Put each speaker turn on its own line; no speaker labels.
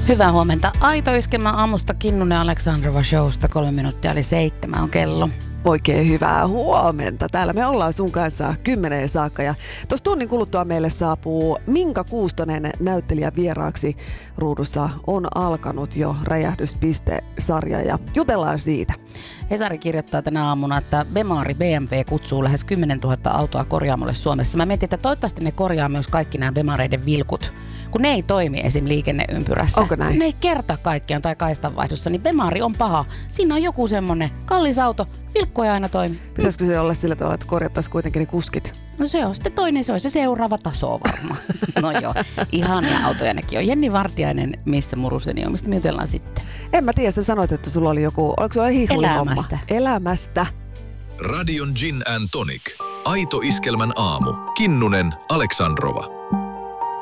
Hyvää huomenta. Aito Iskelmä aamusta Kinnunen Aleksandrova showsta. 3 minuuttia eli 7 on kello.
Oikein hyvää huomenta. Täällä me ollaan sun kanssa 10 saakka ja tuossa tunnin kuluttua meille saapuu Minka Kuustonen näyttelijä vieraaksi. Ruudussa on alkanut jo Räjähdyspiste-sarja ja jutellaan siitä.
Hesari kirjoittaa tänä aamuna, että Bemari BMW kutsuu lähes 10 000 autoa korjaamolle Suomessa. Mä mietin, että toivottavasti ne korjaa myös kaikki nämä Bemareiden vilkut. Kun ne ei toimi esim. Liikenneympyrässä.
Onko näin?
Ne ei kerta kaikkiaan tai kaistanvaihdossa, niin Bemari on paha. Siinä on joku semmonen kallis auto, vilkku ei aina toimi.
Pitäisikö se olla sillä tavalla, että korjattaisiin kuitenkin ne kuskit?
No se on sitten toinen, se on se seuraava taso varmaan. No joo, ihania autoja nekin on. Jenni Vartiainen, missä muruseni on, mistä me jutellaan sitten?
En mä tiedä, sä sanoit, että sulla oli joku, oliko sulla hihulihomma? Elämästä.
Radion Gin and Tonic. Aito Iskelmän aamu. Kinnunen, Aleksandrova.